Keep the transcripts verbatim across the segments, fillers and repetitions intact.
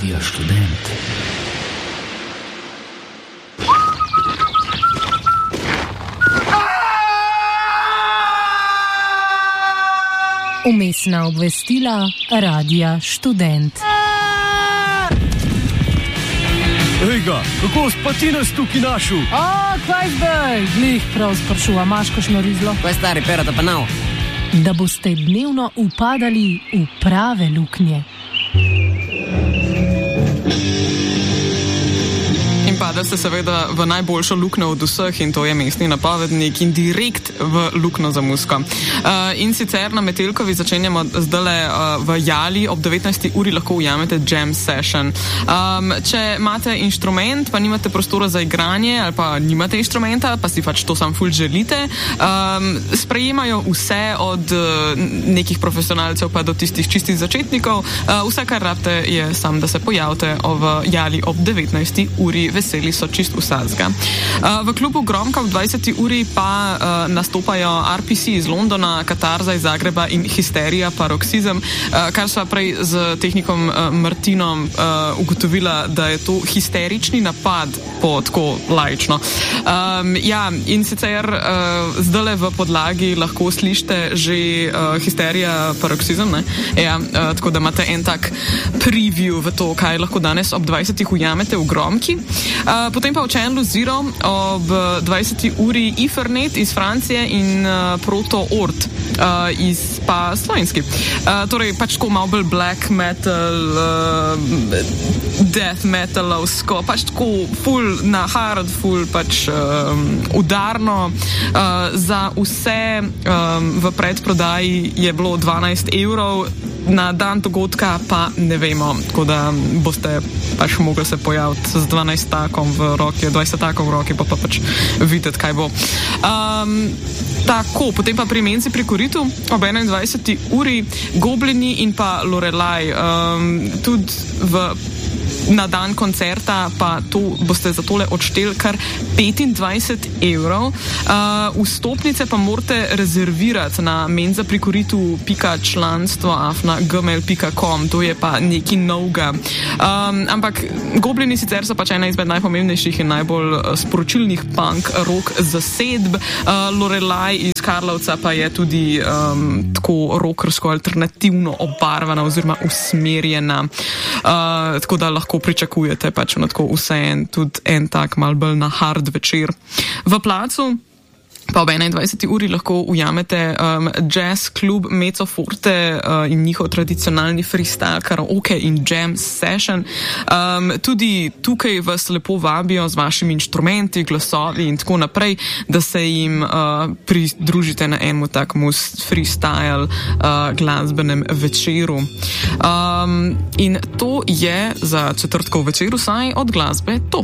Radio Študent. Umestna obvestila Radia Študent. Ejga, kako spati nas tukaj našel? O, kaj zdaj? Glih prav sprašuva, imaš kakšno rizlo? Kaj stari, perata pa nav? Da boste dnevno upadali v prave luknje. In pada se seveda v najboljšo luknjo od vseh, in to je mestni napovednik, in direkt v luknjo za Musko. Uh, in sicer na Metelkovi začenjamo zdajle uh, v Jali, ob devetnajsti uri lahko ujamete jam session. Um, če imate inštrument, pa nimate prostora za igranje, ali pa nimate inštrumenta, pa si pač to sam ful želite, um, sprejemajo vse od uh, nekih profesionalcev pa do tistih čistih začetnikov. Uh, vse, kar rabite, je sam, da se pojavite v Jali ob devetnajsti uri. Veseli so čist vsazga. Uh, v klubu Gromka ob dvajseti uri pa uh, nastopajo R P C iz Londona, Katarza iz Zagreba in Histerija Paroxizem, uh, kar sva prej z tehnikom uh, Martinom uh, ugotovila, da je to histerični napad, po tako laično. Um, ja, in sicer uh, zdajle v podlagi lahko slišite že uh, Histerija Paroxizem, ne? Ja, uh, tako da imate en tak preview v to, kaj lahko danes ob dvajsetih ujamete v Gromki. Uh, potem pa v Channelu Zero ob dvajseti uri Ethernet iz Francije in uh, Proto Ort uh, iz pa slovenski. Uh, torej pač tako malo bolj black metal, uh, death metalovsko, pač tako full na hard, full pač um, udarno. Uh, za vse um, v predprodaji je bilo dvanajst evrov, na dan dogodka pa ne vemo, tako da boste pač mogli se pojaviti z dvanajst takom v roki, dvajset takov v roki, pa pa pač videti, kaj bo. Um, tako, potem pa pri Menzi pri Koritu ob enaindvajseti uri Goblini in pa Lorelaj. Um, tudi v na dan koncerta pa to boste za tole odšteli kar petindvajset evrov. Uh, vstopnice pa morate rezervirati na menza pri koritu pika članstvo afna gmail pika com, to je pa neki novga. Um, ampak Goblini sicer so pač ena izmed najpomembnejših in najbolj sporočilnih punk rock zasedb. Uh, Lorelaj iz Karlovca pa je tudi um, tako rockersko alternativno obarvana oziroma usmerjena. Uh, tako da lahko pričakujete pač na tako vse en, tudi en tak mal bolj na hard večer. V placu pa ob enaindvajseti uri lahko ujamete um, jazz klub Mezzo Forte uh, in njihov tradicionalni freestyle, karaoke in jam session. Um, tudi tukaj vas lepo vabijo z vašimi inštrumenti, glasovi in tako naprej, da se jim uh, pridružite na enem takmu freestyle uh, glasbenem večeru. Um, in to je za četrtkov večer vsaj od glasbe to.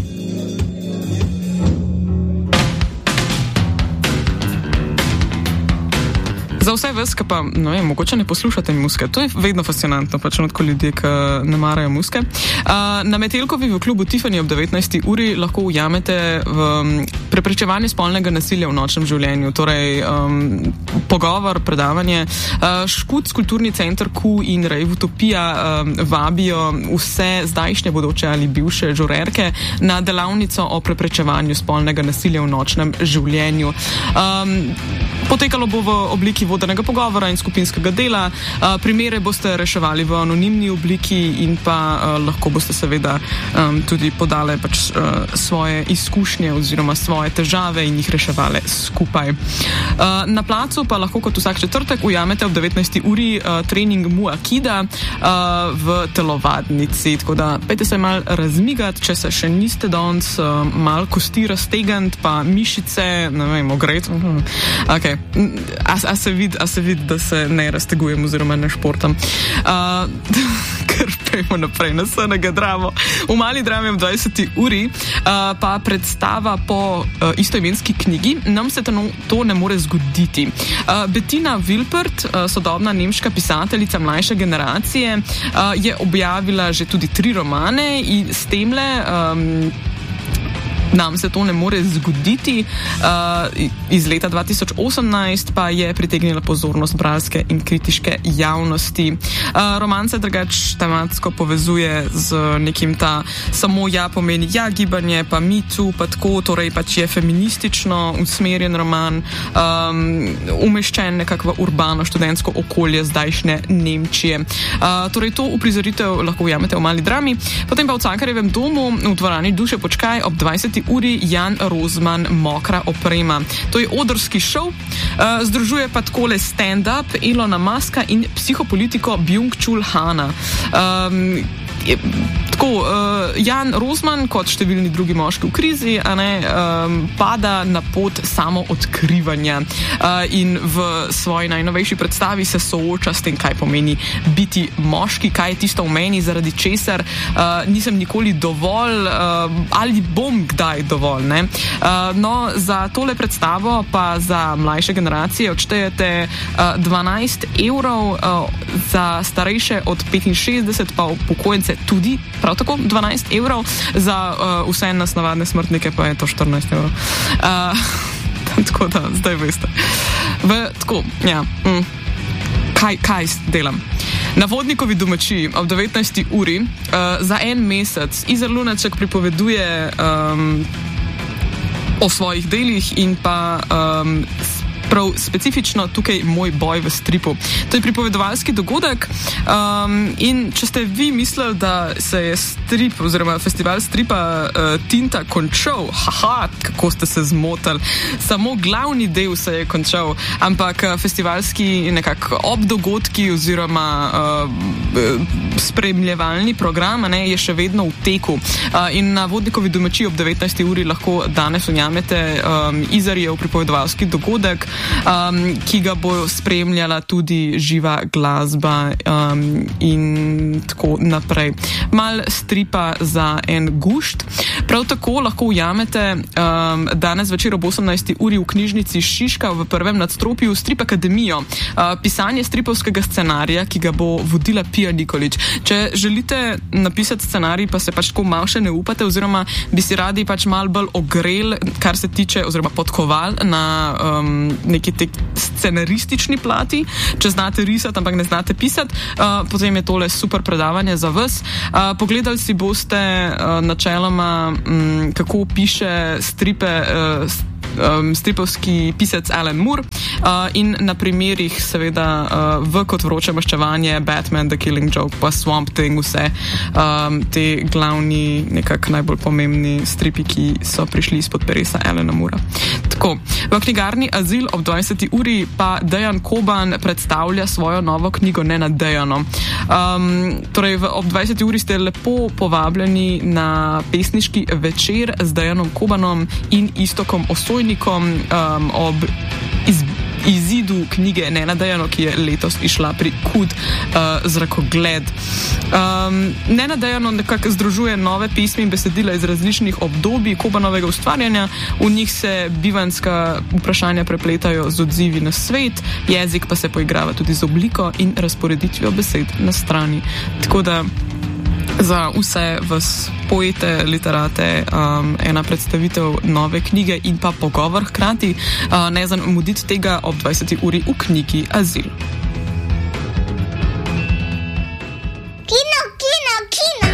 Za vse vas, ki pa, no vem, mogoče ne poslušate muske, to je vedno fascinantno, pač tako ljudje, ki ne marajo muske. Uh, na Metelkovi v klubu Tiffany ob devetnajsti uri lahko ujamete v um, preprečevanje spolnega nasilja v nočnem življenju, torej um, pogovor, predavanje. Uh, Škuc, kulturni center Q in Rave Utopija um, vabijo vse zdajšnje bodoče ali bivše žurerke na delavnico o preprečevanju spolnega nasilja v nočnem življenju. Um, potekalo bo v obliki vodenega pogovora in skupinskega dela. Uh, primere boste reševali v anonimni obliki in pa uh, lahko boste seveda um, tudi podale pač uh, svoje izkušnje oziroma svoje težave in jih reševali skupaj. Uh, na placu pa lahko kot vsak četrtek ujamete ob devetnajsti uri uh, trening Muakida uh, v telovadnici, tako da pejte se mal razmigati, če se še niste danes uh, mal kosti raztegant, pa mišice, ne vem, ogret. Ok, a, a se vidi, a se vidi, da se ne raztegujem oziroma ne športam. Uh, ker pejmo naprej na S N G Dramo. V Mali Drami ob dvajseti uri uh, pa predstava po uh, istoimenski knjigi Nam se to, to ne more zgoditi. Uh, Bettina Wilpert, uh, sodobna nemška pisateljica mlajše generacije, uh, je objavila že tudi tri romane in s temle um, nam se to ne more zgoditi. Uh, iz leta dva tisoč osemnajst pa je pritegnila pozornost bralske in kritiške javnosti. Uh, roman se drugač tematsko povezuje z nekim ta samo ja pomeni ja gibanje, pa Me Too, pa tako, torej pač je feministično usmerjen roman, um, umeščen nekako v urbano študentsko okolje zdajšnje Nemčije. Uh, torej to uprizoritev lahko ujamete v Mali drami. Potem pa v Cankarjevem domu v dvorani Duše Počkaj ob dvajseti uri Jan Rozman Mokra oprema. To je odrski šov, uh, združuje pa takole stand-up Elona Muska in psihopolitiko Byung-Chul Hana. Um, Je, tako, uh, Jan Rozman, kot številni drugi moški v krizi, a ne, um, pada na pot samo odkrivanja uh, in v svoji najnovejši predstavi se sooča s tem, kaj pomeni biti moški, kaj je tisto v meni, zaradi česar uh, nisem nikoli dovolj uh, ali bom kdaj dovolj. Ne? Uh, no, za tole predstavo pa za mlajše generacije odštejete uh, dvanajst evrov, uh, za starejše od petinšestdeset pa upokojence tudi prav tako dvanajst evrov, za uh, vse nas navadne smrtnike pa je to štirinajst evrov. Uh, tako da, zdaj veste. V, tako, ja, mm, kaj, kaj delam? Na Vodnikovi domačiji ob devetnajsti uri uh, za en mesec Izar Lunaček pripoveduje um, o svojih delih in pa um, prav specifično tukaj moj boj v stripu. To je pripovedovalski dogodek um, in če ste vi mislili, da se je strip oziroma festival stripa uh, Tinta končal, haha, kako ste se zmotili. Samo glavni del se je končal, ampak festivalski nekak obdogodki oziroma uh, spremljevalni program ne, je še vedno v teku. Uh, in na Vodnikovi domačiji ob devetnajsti uri lahko danes ujamete um, Izarjev pripovedovalski dogodek, Um, ki ga bo spremljala tudi živa glasba um, in tako naprej. Mal stripa za en gušt. Prav tako lahko ujamete um, danes večer ob osemnajsti uri v knjižnici Šiška v prvem nadstropju Strip Akademijo. Uh, pisanje stripovskega scenarija, ki ga bo vodila Pija Nikolič. Če želite napisati scenarij, pa se pač tako malo še ne upate, oziroma bi si radi pač malo bolj ogrel, kar se tiče, oziroma podkoval na um, neki te scenaristični plati, če znate risati, ampak ne znate pisati, uh, potem je tole super predavanje za vas. Uh, pogledali si boste uh, načeloma, um, kako piše stripe uh, Um, stripovski pisec Alan Moore uh, in na primerih seveda uh, v Kot vroče maščevanje, Batman, The Killing Joke, pa Swamp Thing, vse um, te glavni, nekak najbolj pomembni stripi, ki so prišli izpod peresa Alana Moora. Tako, v knjigarni Azil ob dvajseti uri pa Dejan Koban predstavlja svojo novo knjigo Nenadejano. Um, torej, v, ob dvajseti uri ste lepo povabljeni na pesniški večer z Dejanom Kobanom in Istokom Osojnikom um, ob iz, izidu knjige Nenadejano, ki je letos išla pri Kud uh, zrakogled. Um, Nenadejano nekako združuje nove pesmi in besedila iz različnih obdobij Kobanovega ustvarjanja. V njih se bivanska vprašanja prepletajo z odzivi na svet, jezik pa se poigrava tudi z obliko in razporeditvijo besed na strani. Tako da za vse vas poete, literate, um, ena predstavitev nove knjige in pa pogovor hkrati. Uh, ne zamuditi tega ob dvajseti uri v knjigi Azil. Kino, kino, kino!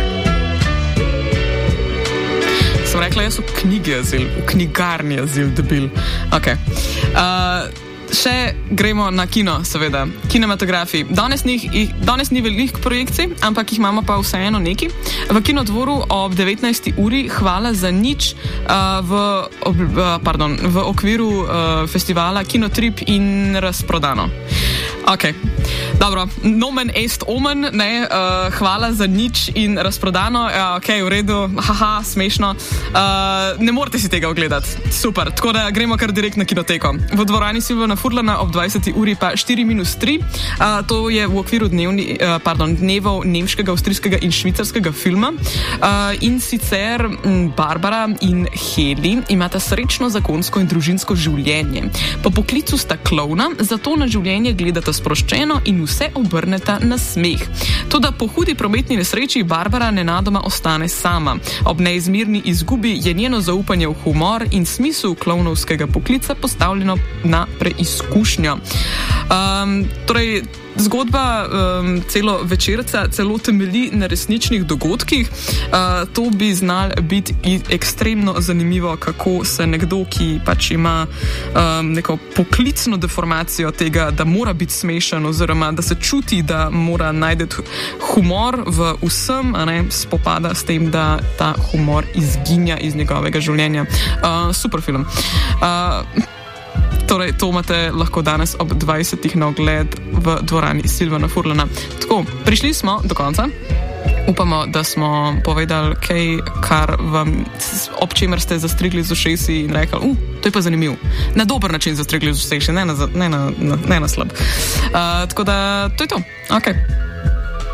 Sem rekla, jaz v knjigi Azil, v knjigarni Azil, debil. Ok. Uh, Še gremo na kino, seveda. Kinematografi. Danes ni, danes ni veliko projekcij, ampak jih imamo pa vseeno neki. V Kinodvoru ob devetnajsti uri Hvala za nič uh, v, ob, uh, pardon, v okviru uh, festivala Kinotrip in Razprodano. Ok, dobro, nomen est omen, ne, uh, hvala za nič in Razprodano, ja, ok, v redu, haha, smešno, uh, ne morete si tega ogledati, super, tako da gremo kar direkt na kinoteko. V dvorani Silvana Furlana ob dvajseti uri pa štiri minus tri, uh, to je v okviru dnevni, uh, pardon, dnevov nemškega, avstrijskega in švicarskega filma, uh, in sicer m, Barbara in Heli imata srečno zakonsko in družinsko življenje. Po poklicu sta klovna, zato na življenje gledata sproščeno in vse obrneta na smeh. Toda po hudi prometni nesreči Barbara nenadoma ostane sama. Ob neizmerni izgubi je njeno zaupanje v humor in smisel klovnovskega poklica postavljeno na preizkušnjo. Um, torej, zgodba um, celo večerca celo temelji na resničnih dogodkih. Uh, to bi znal biti ekstremno zanimivo, kako se nekdo, ki pač ima um, neko poklicno deformacijo tega, da mora biti smešen oziroma da se čuti, da mora najti humor v vsem, a ne, spopada s tem, da ta humor izginja iz njegovega življenja. Uh, super film. Uh, Torej, to imate lahko danes ob dvajsetih na ogled v dvorani Silvana Furlana. Tako, prišli smo do konca. Upamo, da smo povedali kaj, kar vam, ob čemer ste zastrigli z ušesi in rekli, uh, to je pa zanimiv. Na dober način zastrigli z ušesi, ne na, ne na, ne na slab. Uh, tako da, to je to. Okay.